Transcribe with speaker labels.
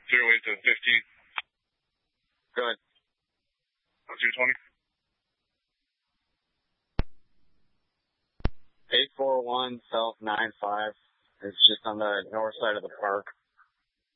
Speaker 1: 08 to 15.
Speaker 2: Good.
Speaker 1: 220.
Speaker 2: 841 South 95. It's just on the north side of the park.